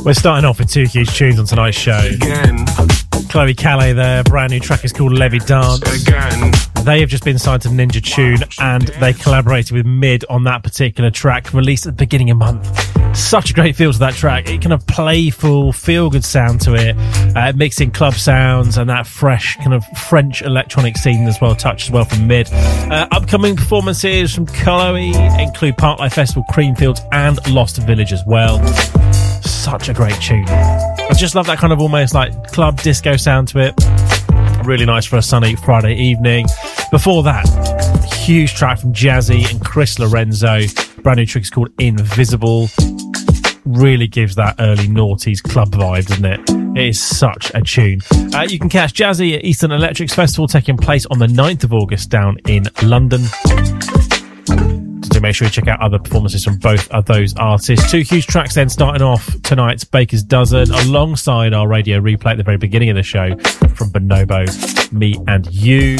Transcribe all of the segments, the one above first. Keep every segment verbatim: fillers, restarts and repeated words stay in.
We're starting off with two huge tunes on tonight's show. Again. Chloe Calais, their brand new track is called Levy Dance. Again. They have just been signed to Ninja Tune, and they collaborated with Mid on that particular track, released at the beginning of the month. Such a great feel to that track. It kind of playful, feel-good sound to it, uh, mixing club sounds and that fresh kind of French electronic scene as well, touched as well from Mid. Uh, upcoming performances from Chloe include Parklife Festival, Creamfields, and Lost Village as well. Such a great tune. I just love that kind of almost like club disco sound to it. Really nice for a sunny Friday evening. Before that, huge track from Jazzy and Chris Lorenzo. Brand new track is called Invisible. Really gives that early noughties club vibe, doesn't it? It is such a tune. Uh, you can catch Jazzy at Eastern Electrics Festival taking place on the ninth of August down in London. So make sure you check out other performances from both of those artists. Two huge tracks then starting off tonight's Baker's Dozen alongside our radio replay at the very beginning of the show from Bonobo, Me and You.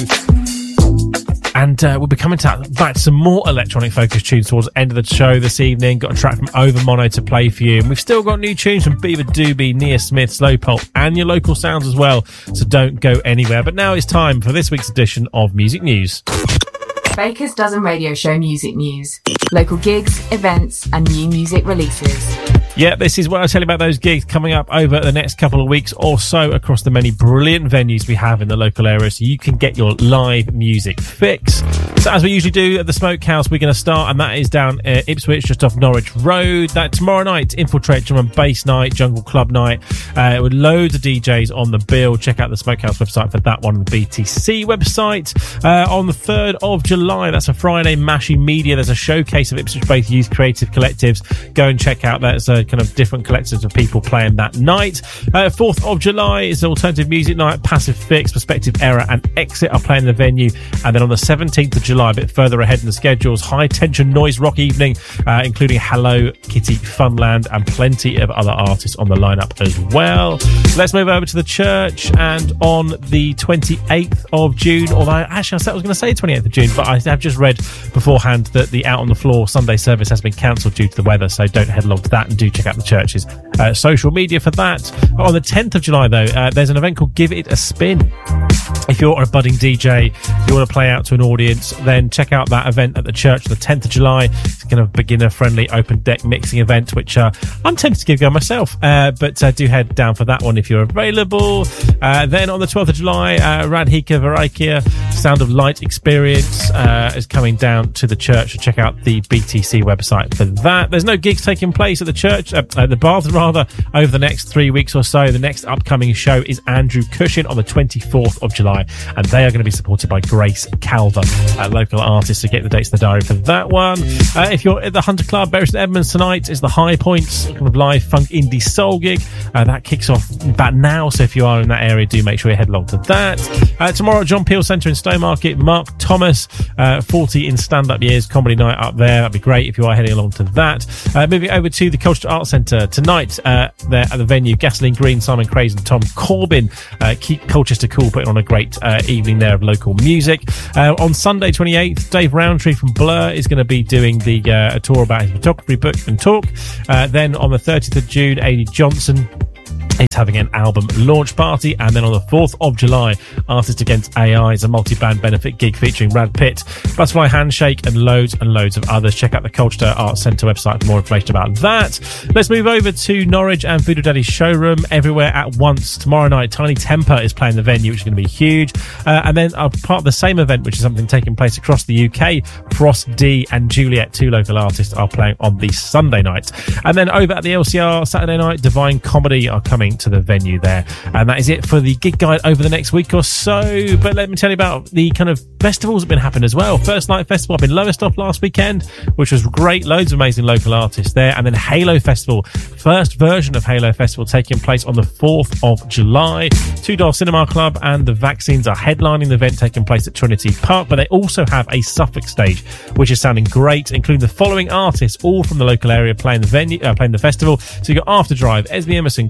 And uh, we'll be coming to, back to some more electronic focused tunes towards the end of the show this evening. Got a track from Over Mono to play for you. And we've still got new tunes from Beaver Doobie, Nia Smith, Slow Pulp, and your local sounds as well. So don't go anywhere. But now it's time for this week's edition of Music News. Baker's Dozen Radio Show Music News. Local gigs, events, and new music releases. Yeah, this is what I'll tell you about those gigs coming up over the next couple of weeks or so across the many brilliant venues we have in the local area, so you can get your live music fix. So as we usually do at the Smokehouse, we're going to start, and that is down uh, Ipswich, just off Norwich Road. That tomorrow night, Infiltrate Drum and Bass Night, Jungle Club Night, uh, with loads of D Js on the bill. Check out the Smokehouse website for that one, the B T C website. Uh, on the third of July, that's a Friday, Mashy Media. There's a showcase of Ipswich-based youth creative collectives. Go and check out that. It's a kind of different collectives of people playing that night. Uh, fourth of July is Alternative Music Night. Passive Fix, Perspective Error, and Exit are playing the venue. And then on the seventeenth of July, a bit further ahead in the schedules, High Tension Noise Rock Evening, uh, including Hello Kitty Funland and plenty of other artists on the lineup as well. Let's move over to the church, and on the twenty-eighth of June, although actually I said I was going to say twenty-eighth of June, but I have just read beforehand that the Out on the Floor Sunday service has been cancelled due to the weather, so don't head along to that, and do check out the church's uh, social media for that. On the tenth of July, though, uh, there's an event called Give It a Spin. If you're a budding D J, you want to play out to an audience, then check out that event at the church on the tenth of July. It's kind of beginner-friendly open deck mixing event, which uh, I'm tempted to give a go myself, uh, but uh, do head down for that one if you're available. Uh, then on the twelfth of July, uh, Radhika Varaikia, Sound of Light Experience, uh, is coming down to the church. So check out the B T C website for that. There's no gigs taking place at the church, uh, at the Bath rather, over the next three weeks or so. The next upcoming show is Andrew Cushing on the twenty-fourth of July, and they are going to be supported by Grace Calver, a local artist. To get the dates in the diary for that one. Uh, if you're at the Hunter Club, Bury St Edmunds tonight is the High Points kind of live funk indie soul gig. Uh, that kicks off about now, so if you are in that area, do make sure you head along to that. Uh, tomorrow at John Peel Centre in Stowmarket, Mark Thomas, uh, forty in stand-up years, comedy night up there. That'd be great if you are heading along to that. Uh, moving over to the Colchester Arts Centre tonight, uh, there at the venue, Gasoline Green, Simon Craze and Tom Corbin uh, keep Colchester cool, putting on a great uh, evening there of local music. Uh, on Sunday twenty-eighth, Dave Roundtree from Blur is going to be doing the uh, a tour about his photography book and talk. Uh, then on the thirtieth of June, Amy Johnson is having an album launch party, and then on the fourth of July, Artists Against A I is a multi-band benefit gig featuring Brad Pitt, Butterfly Handshake, and loads and loads of others. Check out the Colchester Arts Centre website for more information about that. Let's move over to Norwich and Voodoo Daddy's showroom Everywhere at Once. Tomorrow night, Tiny Temper is playing the venue, which is going to be huge. Uh, and then uh, part of the same event, which is something taking place across the U K, Frost D and Juliet, two local artists, are playing on the Sunday night. And then over at the L C R Saturday night, Divine Comedy are coming to the venue there. And that is it for the gig guide over the next week or so. But let me tell you about the kind of festivals that have been happening as well. First Light Festival up in Lowestoft last weekend, which was great. Loads of amazing local artists there. And then Halo Festival, first version of Halo Festival, taking place on the fourth of July. Two Door Cinema Club and the Vaccines are headlining the event, taking place at Trinity Park. But they also have a Suffolk stage, which is sounding great, including the following artists, all from the local area, playing the venue, uh, playing the festival. So you've got After Drive, Esme Emerson, Connor Adams,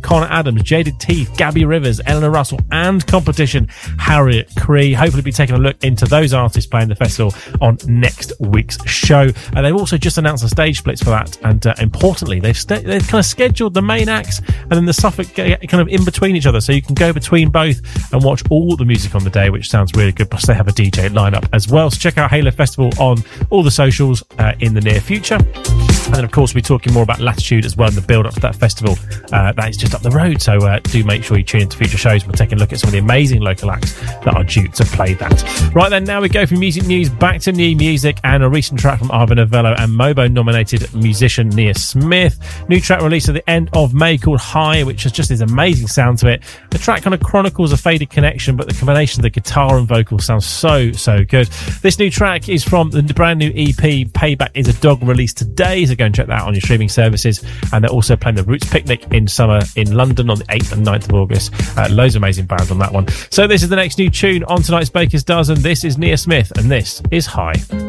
Adams, Jaded Teeth, Gabby Rivers, Eleanor Russell, and competition Harriet Cree. Hopefully be taking a look into those artists playing the festival on next week's show. And they've also just announced the stage splits for that, and uh, importantly, they've st- they've kind of scheduled the main acts and then the Suffolk uh, kind of in between each other, so you can go between both and watch all the music on the day, which sounds really good. Plus, they have a D J lineup as well. So check out Halo Festival on all the socials uh, in the near future. And then, of course, we'll be talking more about Latitude as well in the build-up to that festival. Uh, that is just up the road, so uh, do make sure you tune into future shows. We're taking a look at some of the amazing local acts that are due to play that. Right then, now we go from music news back to new music and a recent track from Arvin Novello and Mobo-nominated musician Nia Smith. New track released at the end of May called High, which has just this amazing sound to it. The track kind of chronicles a faded connection, but the combination of the guitar and vocals sounds so, so good. This new track is from the brand new E P Payback is a Dog, released today, so go and check that out on your streaming services. And they're also playing the Roots Picnic in summer in London on the eighth and ninth of August. Uh, loads of amazing bands on that one. So this is the next new tune on tonight's Baker's Dozen. This is Nia Smith, and this is High.